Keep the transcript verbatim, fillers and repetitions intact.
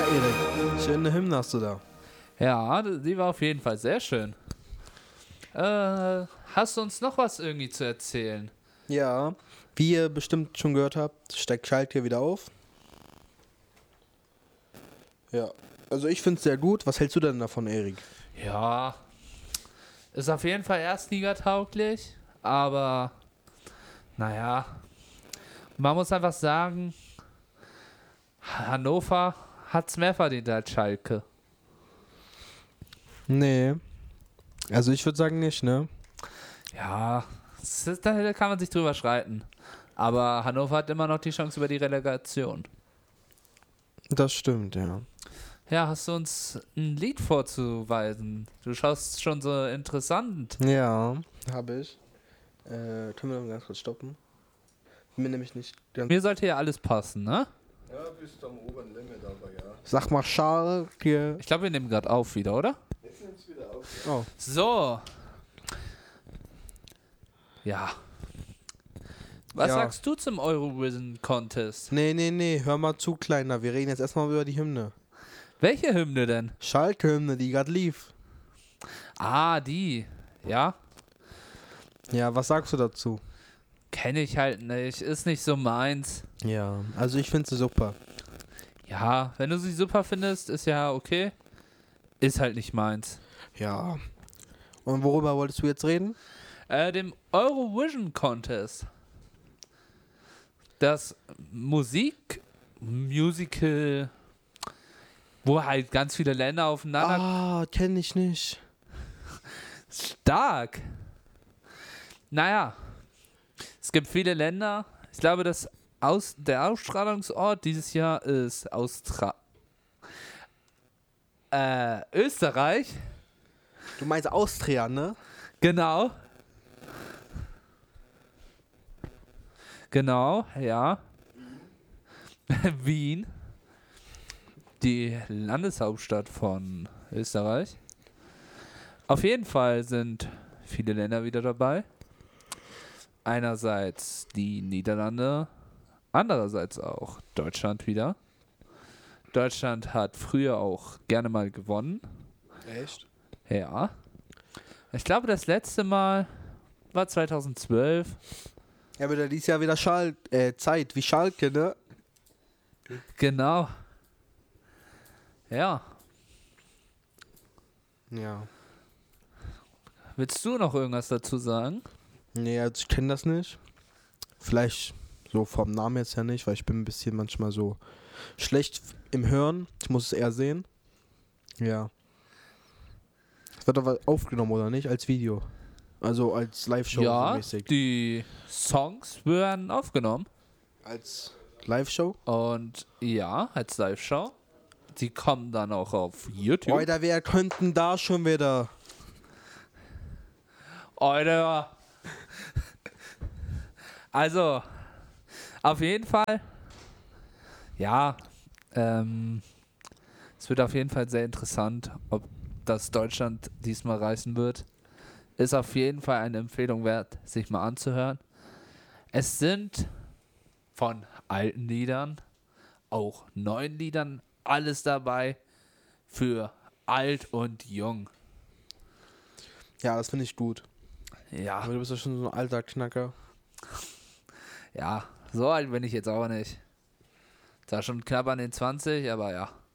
Erik, schöne Hymne hast du da. Ja, die war auf jeden Fall sehr schön. Äh, hast du uns noch was irgendwie zu erzählen? Ja, wie ihr bestimmt schon gehört habt, steigt Schalke wieder auf. Ja, also ich finde es sehr gut. Was hältst du denn davon, Erik? Ja, ist auf jeden Fall erstligatauglich, aber naja, man muss einfach sagen, Hannover hat es mehr verdient als Schalke. Nee, also ich würde sagen nicht, ne? Ja, das ist, da kann man sich drüber streiten. Aber Hannover hat immer noch die Chance über die Relegation. Das stimmt, ja. Ja, hast du uns ein Lied vorzuweisen? Du schaust schon so interessant. Ja, habe ich. Äh, können wir noch ganz kurz stoppen? Mir nämlich nicht ganz. Mir sollte ja alles passen, ne? Ja, bis zum oberen Limit, aber ja. Sag mal Schalke. Ich glaube, wir nehmen gerade auf wieder, oder? Jetzt nimmt es wieder auf. Oh. So. Ja. Was Ja. sagst du zum Eurovision Contest? Nee, nee, nee, hör mal zu, Kleiner. Wir reden jetzt erstmal über die Hymne. Welche Hymne denn? Schalke-Hymne, die gerade lief. Ah, die. Ja, Ja, was sagst du dazu? kenne ich halt nicht. Ist nicht so meins. Ja, also ich finde sie super. Ja, wenn du sie super findest, ist ja okay. Ist halt nicht meins. Ja. Und worüber wolltest du jetzt reden? Äh, dem Eurovision Contest. Das Musik, Musical, wo halt ganz viele Länder aufeinander. Ah, kenne ich nicht. Stark. Naja, es gibt viele Länder. Ich glaube, dass aus, der Ausstrahlungsort dieses Jahr ist Austra äh, Österreich. Du meinst Austria, ne? Genau. Genau, ja. Wien. Die Landeshauptstadt von Österreich. Auf jeden Fall sind viele Länder wieder dabei. Einerseits die Niederlande, andererseits auch Deutschland wieder. Deutschland hat früher auch gerne mal gewonnen. Echt? Ja. Ich glaube, das letzte Mal war zweitausendzwölf. Ja, aber da dies Jahr wieder Schal äh, Zeit, wie Schalke, ne? Genau. Ja. Ja. Willst du noch irgendwas dazu sagen? Nee, also ich kenne das nicht. Vielleicht so vom Namen jetzt ja nicht, weil ich bin ein bisschen manchmal so schlecht im Hören. Ich muss es eher sehen. Ja. Es wird aber aufgenommen, oder nicht? Als Video. Also als Live-Show Ja, so mäßig. die Songs werden aufgenommen. Als Live-Show? Und ja, als Live-Show. Die kommen dann auch auf YouTube. Alter, wer könnten da schon wieder? Alter. Also, auf jeden Fall. Ja, ähm, es wird auf jeden Fall sehr interessant, ob das Deutschland diesmal reißen wird. Ist auf jeden Fall eine Empfehlung wert, sich mal anzuhören. Es sind von alten Liedern, auch neuen Liedern, alles dabei für alt und jung. Ja, das finde ich gut. Ja, Aber du bist ja schon so ein alter Knacker. ja, so alt bin ich jetzt auch nicht. Zwar schon knapp an den zwanzig, aber ja.